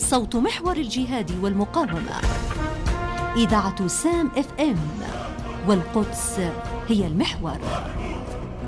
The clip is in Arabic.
صوت محور الجهاد والمقاومة. إذاعة سام FM، والقدس هي المحور.